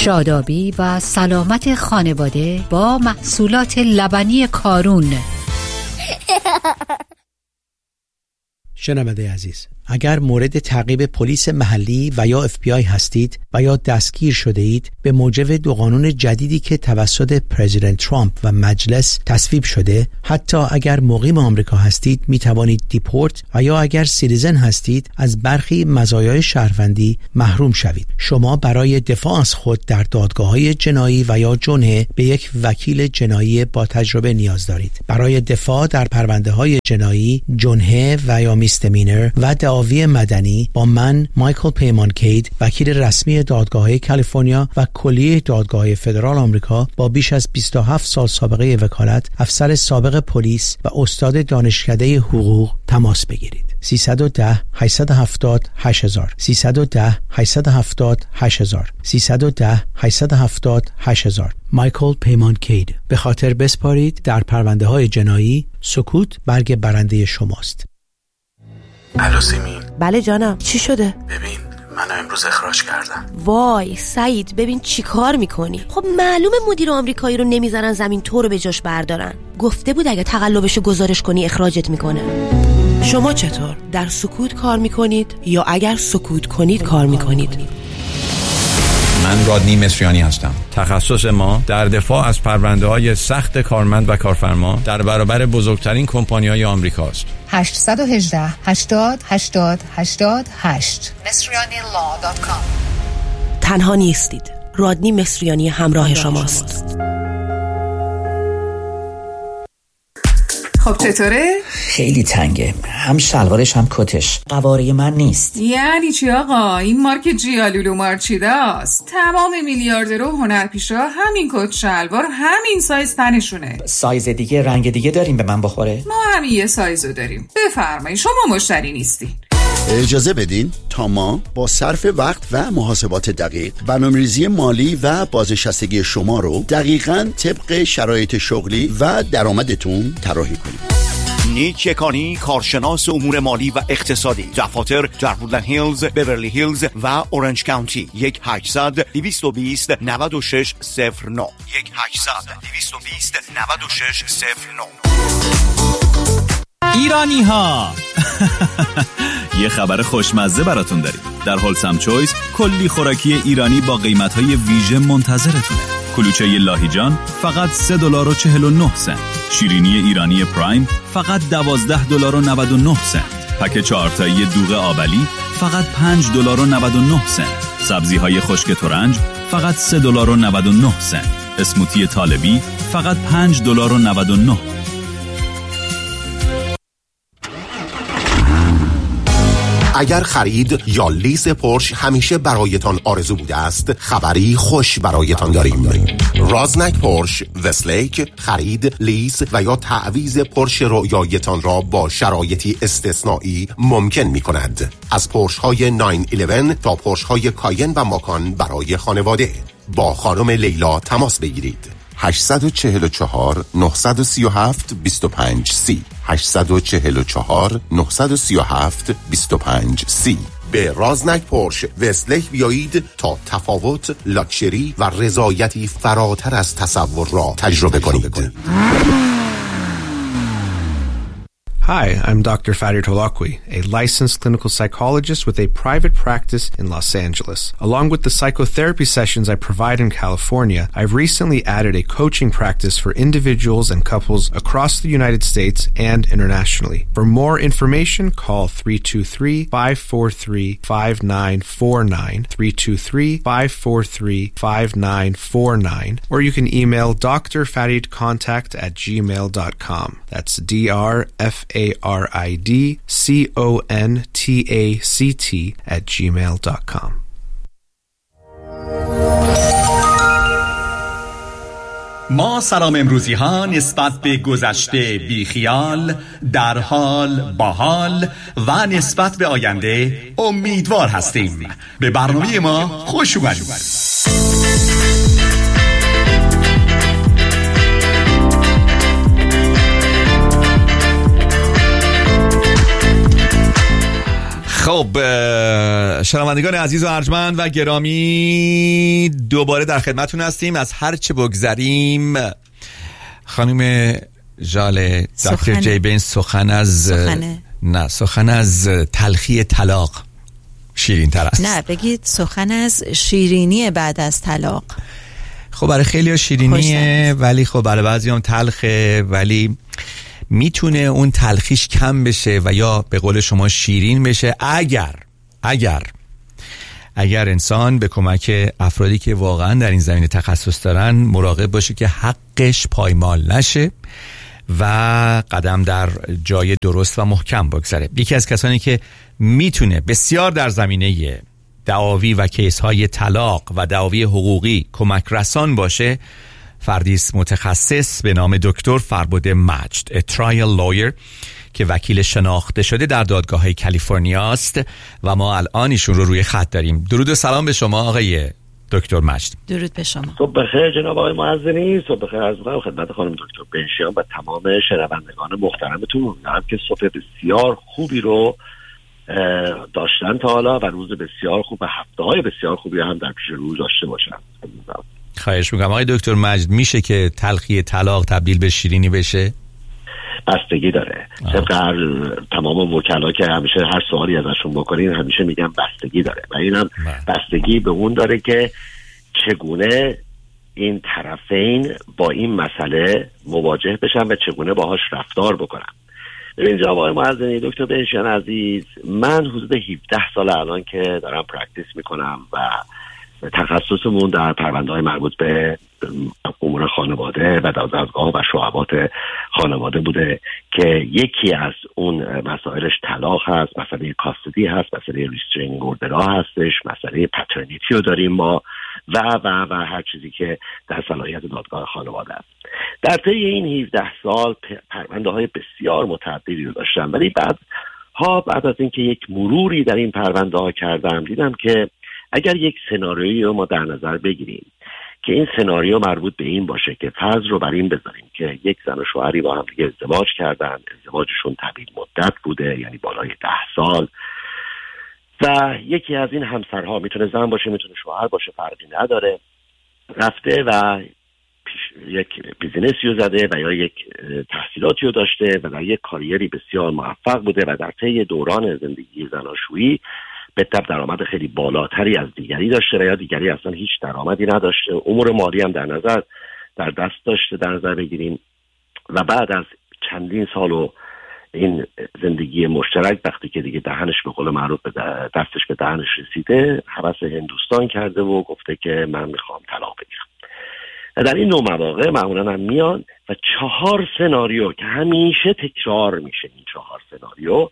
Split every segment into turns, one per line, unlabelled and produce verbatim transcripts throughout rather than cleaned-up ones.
شادابی و سلامت خانواده با محصولات لبنی کارون.
شنونده عزیز، اگر مورد تعقیب پلیس محلی و یا اف بی آی هستید و یا دستگیر شده اید به موجب دو قانون جدیدی که توسط پرزیدنت ترامپ و مجلس تصویب شده، حتی اگر مقیم آمریکا هستید می توانید دیپورت و یا اگر سیتیزن هستید از برخی مزایای شهروندی محروم شوید. شما برای دفاع از خود در دادگاه‌های جنایی و یا جنحه به یک وکیل جنایی با تجربه نیاز دارید. برای دفاع در پرونده‌های جنایی، جنحه و یا میستمینر و دعاوی مدنی با من مایکل پیمانکید، وکیل رسمی دادگاه‌های کالیفرنیا و کلیه دادگاه‌های فدرال آمریکا با بیش از بیست و هفت سال سابقه وکالت، افسر سابق پلیس و استاد دانشکده حقوق تماس بگیرید. سیصد و ده هشتصد و هفتاد هشت هزار سیصد و ده هشتصد و هفتاد هشت هزار سیصد و ده هشتصد و هفتاد هشت هزار. مایکل پیمانکید. به خاطر بسپارید در پرونده‌های جنایی، سکوت برگ برنده شماست.
الو سیمین.
بله جانم، چی شده؟
ببین منو امروز اخراج کردن.
وای سعید، ببین چی کار میکنی؟ خب معلومه مدیر آمریکایی رو نمیذارن زمین تو رو به جاش بردارن. گفته بود اگه تقلبشو گزارش کنی اخراجت میکنه. شما چطور؟ در سکوت کار میکنید یا اگر سکوت کنید کار میکنید؟
من رادنی مصریانی هستم. تخصص ما در دفاع از پرونده‌های سخت کارمند و کارفرما در برابر بزرگترین کمپانی‌های آمریکاست.
هشت یک هشت هشتاد هشتاد هشتاد هشت مصریانی لا دات کام.
تنها نیستید. رادنی مصریانی همراه شماست.
خب چطوره؟
خیلی تنگه، هم شلوارش هم کتش قواره من نیست.
یعنی چی آقا؟ این مارک جیالولو مارچیداست. تمام میلیاردر و هنرپیشا همین کت شلوار همین سایز تنشونه.
سایز دیگه رنگ دیگه داریم به من بخوره؟
ما همین یه سایزو داریم. بفرمایید، شما مشتری نیستین.
اجازه بدین تا ما با صرف وقت و محاسبات دقیق برنامه‌ریزی مالی و بازنشستگی شما رو دقیقاً طبق شرایط شغلی و درآمدتون طراحی کنیم.
نیک یکانی، کارشناس امور مالی و اقتصادی. دفاتر در وودلند هیلز، بیورلی هیلز و اورنج کانتی. یک هشتصد دویست و بیست نود و شش صفر نه یک هشتصد دویست و بیست نود و شش صفر نه.
ایرانی ها یه خبر خوشمزه براتون داریم. در هولسم چویس کلی خوراکی ایرانی با قیمت‌های ویژه منتظرتونه. کلوچه لاهیجان فقط سه دلار و چهل و نه سنت. شیرینی ایرانی پرایم فقط دوازده دلار و نود و نه سنت. پک چهارتایی دوغ آبلی فقط پنج دلار و نود و نه سنت. سبزی‌های خشک ترنج فقط سه دلار و نود و نه سنت. اسموتی طالبی فقط پنج دلار و نود و نه.
اگر خرید یا لیز پورش همیشه برایتان آرزو بوده است، خبری خوش برایتان داریم. رازنک پورش وستلیک خرید، لیز و یا تعویض پورش رویایتان را با شرایطی استثنایی ممکن می کند. از پورش های نه یازده تا پورش های کاین و ماکان برای خانواده. با خانم لیلا تماس بگیرید. هشت چهار چهار نه سه هفت دو پنج سی هشت چهار چهار نه سه هفت دو پنج سی. به رازنک پورش وستلیک بیایید تا تفاوت، لاکچری و رضایتی فراتر از تصور را تجربه کنید.
Hi, I'm Doctor Farid Holakwi, a licensed clinical psychologist with a private practice in Los Angeles. Along with the psychotherapy sessions I provide in California, I've recently added a coaching practice for individuals and couples across the United States and internationally. For more information, call three two three, five four three, five nine four nine, three two three, five four three, five nine four nine, or you can email d r farid contact at gmail dot com. That's D R F A R I D C O N T A C T at gmail dot com.
ما سلام امروزی ها نسبت به گذشته بیخیال، در حال، باحال و نسبت به آینده امیدوار هستیم. به برنامه ما خوش اومدید.
خب شنوندگان عزیز و ارجمند و گرامی، دوباره در خدمتتون هستیم. از هر چه بگذریم خانم ژاله، دکتر جیبین، سخن از سخنه. نه سخن از تلخی طلاق شیرین تر است.
نه بگید سخن از شیرینی بعد از طلاق.
خب برای خیلی ها شیرینیه ولی خب برای بعضی هم تلخه، ولی میتونه اون تلخیش کم بشه و یا به قول شما شیرین بشه اگر اگر اگر انسان به کمک افرادی که واقعا در این زمینه تخصص دارن مراقب باشه که حقش پایمال نشه و قدم در جای درست و محکم بگذاره. یکی از کسانی که میتونه بسیار در زمینه دعاوی و کیس‌های طلاق و دعاوی حقوقی کمک رسان باشه فردی است متخصص به نام دکتر فربد مجد، a trial lawyer که وکیل شناخته شده در دادگاه‌های کالیفرنیا است و ما الان ایشون رو روی خط داریم. درود و سلام به شما آقای دکتر مجد.
درود به شما.
صبح بخیر جناب آقای معززنی، صبح بخیر عرض می‌کنم خدمت خانم دکتر بنشیان و تمام شنوندگان محترمتون. امیدوارم که صبح بسیار خوبی رو داشتن تا حالا و روز بسیار خوب و هفته‌های بسیار خوبی هم در پیش رو داشته باشن.
خواهش میکنم. آقای دکتر مجد، میشه که تلخی طلاق تبدیل به شیرینی بشه؟
بستگی داره. طبق هر تمام وکلا که همیشه هر سوالی ازشون بکنین همیشه میگن بستگی داره و اینم بستگی به اون داره که چگونه این طرفین با این مسئله مواجه بشن و چگونه باهاش رفتار بکنن. ببین جناب آقای معززنی، دکتر بنشیان عزیز، من حدود هفده سال الان که دارم پرکتیس میکنم و تخصصمون در پرونده‌های مربوط به امور خانواده و دادگاه و شعبات خانواده بوده که یکی از اون مسائلش طلاق هست، مسئله کاستدی هست، مسئله ریسترینینگ اوردرها هستش، مسئله پترنیتی رو داریم ما و و و هر چیزی که در صلاحیت دادگاه خانواده است. در طی این هفده سال پرونده‌های بسیار متعددی رو داشتم، ولی بعد ها بعد از اینکه یک مروری در این پرونده‌ها کردم دیدم که اگر یک سناریویی رو ما در نظر بگیریم که این سناریو مربوط به این باشه که فرض رو بر این بذاریم که یک زن و شوهری با هم دیگه ازدواج کردن، ازدواجشون طویل مدت بوده، یعنی بالای ده سال، و یکی از این همسرها میتونه زن باشه میتونه شوهر باشه فرقی نداره، رفته و یک بیزینسی رو زده و یا یک تحصیلاتی رو داشته و در یک کاریری بسیار موفق بوده و در طی دوران زندگی زناشویی به طب درآمد خیلی بالاتری از دیگری داشته و یا دیگری اصلا هیچ درآمدی نداشته، امور مالی هم در نظر در دست داشته در نظر بگیریم و بعد از چندین سال و این زندگی مشترک وقتی که دیگه دهنش به قول معروف به دستش به دهنش رسیده هوس هندوستان کرده و گفته که من میخوام طلاق بگیرم. و در این نوع مواقع معمولا هم میان و چهار سناریو که همیشه تکرار میشه، این چهار سناریو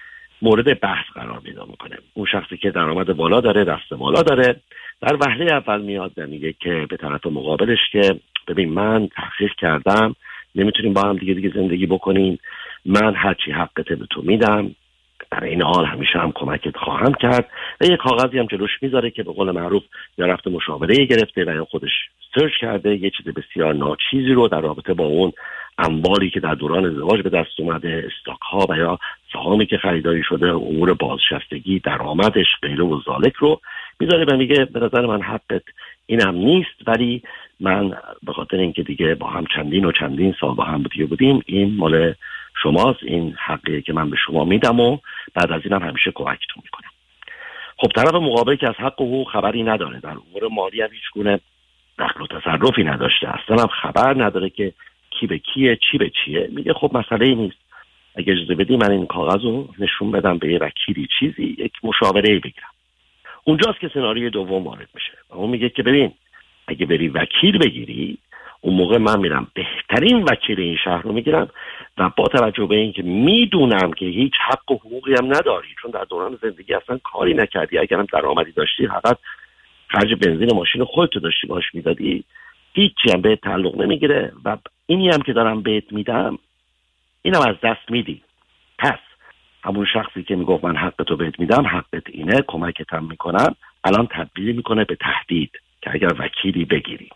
مورد بحث قرار پیدا میکنه. اون شخصی که درآمد بالا داره، دست بالا داره، در وهله اول میاد و میگه که به طرف مقابلش که ببین من تحقیق کردم، نمیتونیم با هم دیگه دیگه زندگی بکنیم، من هرچی حقته به تو میدم، در این حال همیشه هم کمکت خواهم کرد و یک کاغذی هم جلوش میذاره که به قول معروف یا رفته مشاوره گرفته و یا خودش سرچ کرده یه چیز بسیار ناچیزی رو در رابطه با اون اموالی که در دوران ازدواج به دست اومده، استاک ها و یا سهامی که خریداری شده، امور بازنشستگی، درآمدش، غیره و ذالک رو میذاره و میگه به نظر من حقت اینم نیست، ولی من به خاطر اینکه دیگه با هم چندین و چندین سال با هم دیگه بودیم این مال شماست، این حقیه که من به شما میدم و بعد از اینم همیشه کمکتون میکنم. خب طرف مقابل که از حق و حقوق خبری نداره، در امور مالی هم هیچ گونه دخل و تصرفی نداشته، اصلا هم خبر نداره که کی به کیه، چی به چیه، میگه خب مسئله ای نیست، اگه اجازه بدی من این کاغذ رو نشون بدم به یه وکیلی چیزی یک مشاوره بگیرم. اونجاست که سناریوی دوم وارد میشه و اون میگه که ببین اگه بری وکیل بگیری اون موقع من میرم بهترین وکیل این شهر رو میگیرم و با توجه به اینکه میدونم که هیچ حق و حقوقی هم نداری چون در دوران زندگی اصلا کاری نکردی، اگرم درآمدی داشتی فقط خرج بنزین ماشین خودت داشتی باش میدادی، هیچی هم بهت تعلق نمیگیره و اینی هم که دارم بهت میدم اینم از دست میدی. پس همون شخصی که میگفت من حق تو بهت میدم، حقت اینه، کمکت هم میکنم، الان تبدیل میکنه به تهدید که اگر وکیلی بگیری.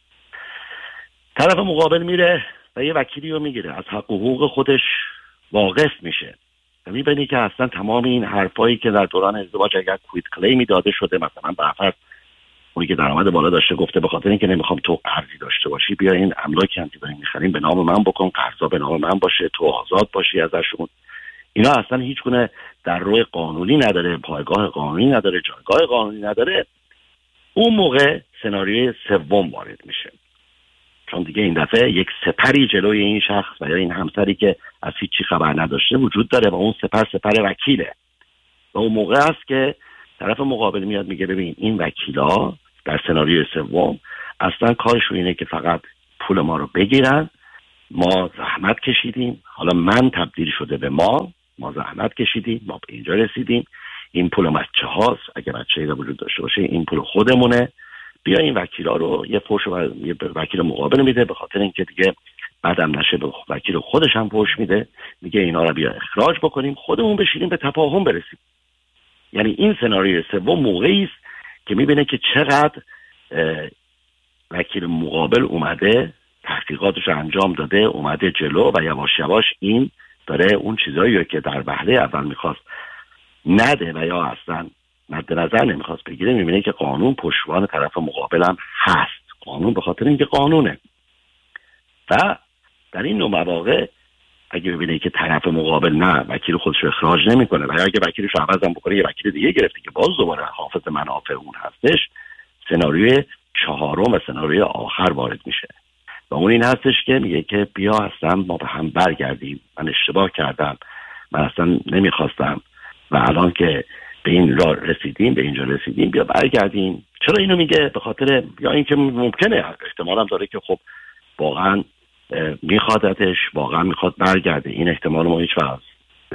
طرف مقابل میره و یه وکیلی رو میگیره، از حق و حقوق خودش واقف میشه و میبینی که اصلا تمام این حرفایی که در دوران ازدواج اگر کویت کلیمی داده شده، مثلا برفرض اونی که درآمد بالا داشته گفته به خاطر اینکه نمیخوام تو قرضی داشته باشی، بیا این املاکی هم که داریم میخریم به نام من بکن، قرضا به نام من باشه، تو آزاد باشی ازشون. اینا اصلا هیچ گونه در روی قانونی نداره، پایگاه قانونی نداره، جایگاه قانونی نداره. اون موقع سناریوی سوم وارد میشه، چون دیگه این دفعه یک سپری جلوی این شخص و یا این همسری که از هیچی خبر نداشته وجود داره و اون سپر سپر وکیله. و اون موقع است که طرف مقابل میاد میگه ببین این وکیلا در سناریوی سوم اصلا کارشون اینه که فقط پول ما رو بگیرن، ما زحمت کشیدیم، حالا من تبدیل شده به ما، ما زحمت کشیدیم، ما به اینجا رسیدیم، این پول بچه هاست، اگه بچه ای وجود داشته باشه این پول خودمونه، بیا این وکیلا رو یه پوش و یه وکیل مقابل میده، به خاطر اینکه دیگه بعدم نشه به وکیل خودش هم پوش میده، میگه اینا رو بیا اخراج بکنیم، خودمون بشینیم به تفاهم برسیم. یعنی این سناریوی سوم موقعی است که میبینه که چقدر وکیل مقابل اومده تحقیقاتش رو انجام داده، اومده جلو و یواش یواش این داره اون چیزایی که در وهله اول میخواست نده و یا اصلا مد نظر نمیخواست بگیره، میبینه که قانون پشتوان طرف مقابلم هست. قانون به خاطر اینکه قانونه. و در این نوع مواقع اگه ببینه که طرف مقابل نه وکیل خودش رو اخراج نمیکنه و یا اگه وکیلش رو عوض هم بکنه یه وکیل دیگه گرفته که باز دوباره حافظ منافع اون هستش، سناریوی چهارم و سناریوی آخر وارد میشه و اون این هستش که میگه که بیا اصلا ما به هم برگردیم، من اشتباه کردم، من اصلا نمیخواستم و الان که به این راه رسیدیم، به اینجا رسیدیم، بیا برگردیم. چرا اینو میگه؟ به خاطر یا اینکه ممکنه احتمال هم داره که خب واقعا میخوادتش، واقعا میخواد برگرده، این احتمال ما هیچ وقت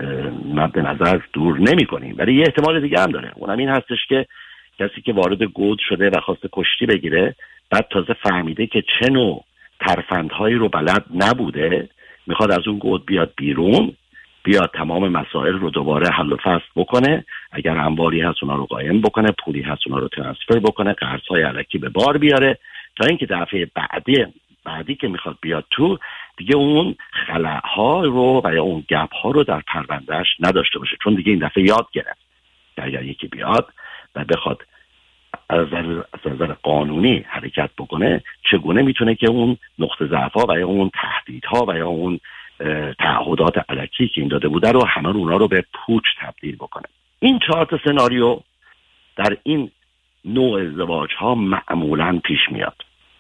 مد نظر دور نمی کنیم، ولی یه احتمال دیگه هم داره، اونم این هستش که کسی که وارد گود شده و خواسته کشتی بگیره، بعد تازه فهمیده که چه نوع ترفندهایی رو بلد نبوده، میخواد از اون گود بیاد بیرون، بیاد تمام مسائل رو دوباره حل و فصل بکنه، اگر انباری هست اونا رو قایم بکنه، پولی هست اونا رو ترانسفر بکنه، قرض‌های الکی به بار بیاره، تا اینکه دفعه بعدی بعدی که میخواد بیاد تو دیگه اون خلاها رو و یا اون گپ ها رو در پروندهش نداشته باشه، چون دیگه این دفعه یاد گرفت که اگر یکی بیاد و بخواد از نظر قانونی حرکت بکنه چگونه میتونه که اون نقطه ضعف ها و یا اون تهدیدها و یا اون تعهدات الکی که این داده بوده رو همه اونا رو به پوچ تبدیل بکنه. این چهار تا سناریو در این نوع ازدواج ها معمولاً پیش میاد،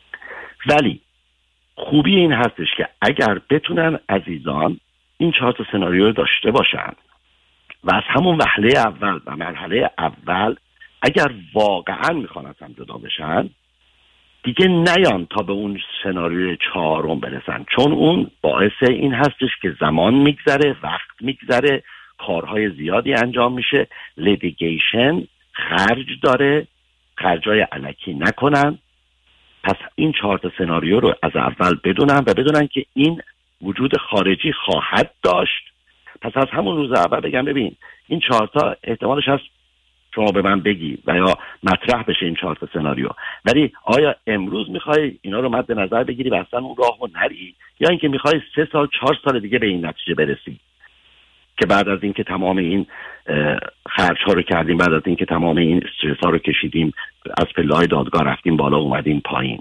ولی خوبی این هستش که اگر بتونن عزیزان این چهار تا سناریو رو داشته باشن و از همون وهله اول و مرحله اول اگر واقعا میخوان از هم جدا بشن، دیگه نیان تا به اون سناریوی چهارم برسن، چون اون باعث این هستش که زمان میگذره، وقت میگذره، کارهای زیادی انجام میشه، لیتیگیشن خرج داره، خرجای الکی نکنن. پس این چهار تا سناریو رو از اول بدونن و بدونن که این وجود خارجی خواهد داشت. پس از همون روز اول بگم ببین این چهار تا احتمالش هست شما به من بگی و یا مطرح بشه این چهار تا سناریو، ولی آیا امروز میخوای اینا رو مد نظر بگیری و اصلا اون راهو نری، یا اینکه میخوای سه سال چهار سال دیگه به این نتیجه برسی که بعد از اینکه تمام این خرج ها رو کردیم، بعد از اینکه تمام این استرس ها رو کشیدیم، از پله‌های دادگاه رفتیم بالا اومدیم پایین.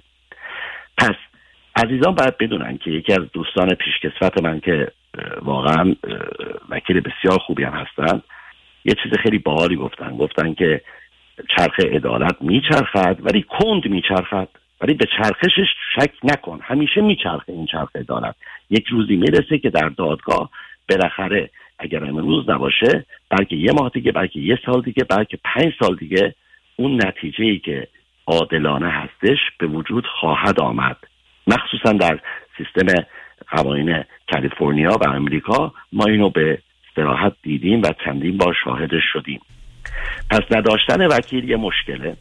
پس عزیزان باید بدونن که یکی از دوستان پیشکسوت من که واقعا وکیل بسیار خوبی هم هستن یه چیز خیلی باحالی گفتن، گفتن که چرخ عدالت میچرخد ولی کند میچرخد، ولی به چرخشش شک نکن، همیشه میچرخه این چرخ عدالت، یک روزی میرسه که در دادگاه بالاخره اگر امروز نباشه بلکه یه ماه دیگه، بلکه یه سال دیگه، بلکه پنج سال دیگه اون نتیجه‌ای که عادلانه هستش به وجود خواهد آمد. مخصوصا در سیستم قوانین کالیفرنیا و امریکا ما اینو به صراحت دیدیم و چندین بار شاهدش شدیم. پس نداشتن وکیل یه مشکله،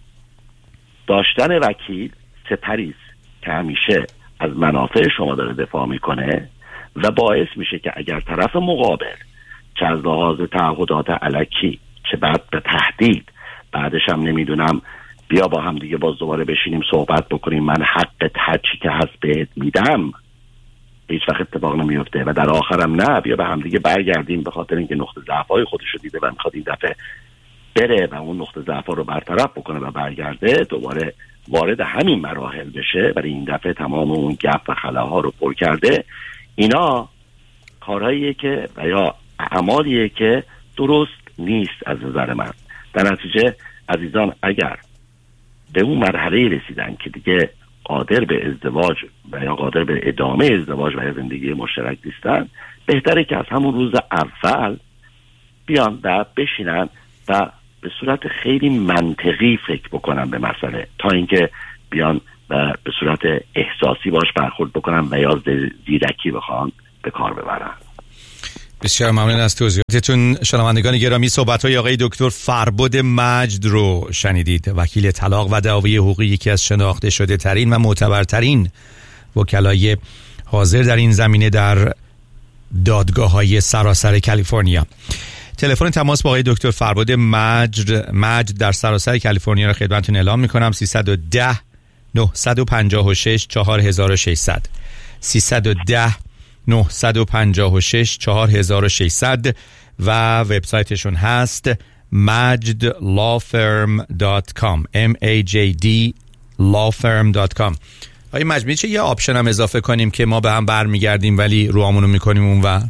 داشتن وکیل سپریست که همیشه از منافع شما داره دفاع میکنه و باعث میشه که اگر طرف مقابل چه از لحاظ تعهدات الکی چه بعد به تهدید، بعدش هم نمیدونم بیا با هم دیگه باز دوباره بشینیم صحبت بکنیم، من حق ترچی که هست بهت میدم، هیچ وقت اتفاق نمیفته و در آخرم نه بیا به هم دیگه برگردیم، به خاطر اینکه نقطه ضعف‌های خودش رو دیده و میخواد این دفعه بره و اون نقطه ضعف‌ها رو برطرف بکنه و برگرده دوباره وارد همین مراحل بشه، برای این دفعه تمام اون گپ و خلاها رو پر کرده. اینا کارهاییه که و یا اعمالیه که درست نیست از نظر من. در نتیجه عزیزان اگر به اون مرحله رسیدن که دیگه قادر به ازدواج و یا قادر به ادامه ازدواج و یا زندگی مشترک نیستن، بهتره که از همون روز اول بیان و بشینن و به صورت خیلی منطقی فکر بکنن به مسئله، تا اینکه بیان و به صورت احساسی باش برخورد بکنن و یا زیرکی بخوان به کار ببرن.
بسیار ممنون از توضیحاتتون. شنوندگان گرامی، صحبت‌های آقای دکتر فربد مجد رو شنیدید، وکیل طلاق و دعاوی حقوقی، یکی از شناخته شده ترین و معتبرترین وکلای حاضر در این زمینه در دادگاه‌های سراسر کالیفرنیا. تلفن تماس با آقای دکتر فربد مجد مجد در سراسر کالیفرنیا را خدمتتون اعلام می‌کنم: سیصد و ده نهصد و پنجاه و شش چهار هزار و ششصد سیصد و ده نهصد و پنجاه و شش چهار هزار و ششصد و وبسایتشون هست مجد لاو فرم دات کام ام ای جی دی لاو فرم دات کام. آقای مجد، میشه یه آپشن هم اضافه کنیم که ما به هم برمیگردیم ولی روامونو میکنیم اون و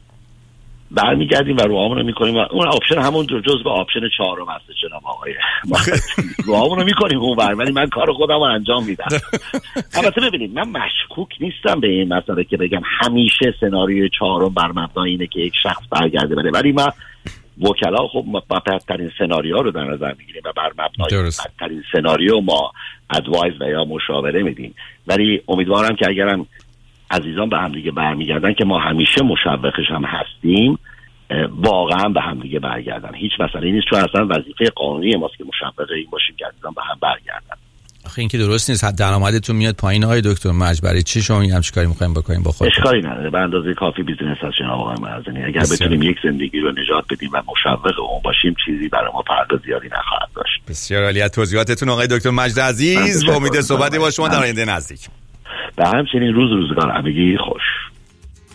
برمیگردیم و روامونو میکنیم و اون آپشن همون جزء آپشن چهارم هست جناب آقای. روامونو میکنیم اون ور ولی من کار خودم رو انجام میدم. البته ببینید من مشکوک نیستم به این مسئله که بگم همیشه سناریوی چهارم بر مبنای اینه که یک شخص برگرده بره، ولی ما وکلا خب بدترین سناریو رو در نظر میگیریم و بر مبنای بدترین سناریو ما ادوایز و یا مشاوره میدیم. ولی امیدوارم که اگرم عزیزان به هم دیگه برمیگردن که ما همیشه مشوقش هم هستیم، واقعا به هم دیگه برگردن. هیچ مسئله نیست، چون اصلا وظیفه قانونی ماست که مشوق این باشیم که عزیزان به هم برگردن.
آخه این که درست نیست، درآمدتون میاد پایین های دکتر مجبری، چی شما این همچین کاری می‌خوایم بکنیم با خودتون؟
اشکالی نداره، به اندازه کافی بیزینس هست جناب آقای معزنی. اگر بتونیم یک زندگی رو نجات بدیم و مشوق اون باشیم، چیزی برای ما فرق زیادی نخواهد داشت.
بسیار عالی از توضیحاتتون آقای دکتر مجد عزیز. با امید صحبت با شما در آینده نزدیک.
و همچنین روز روزگار همگی خوش.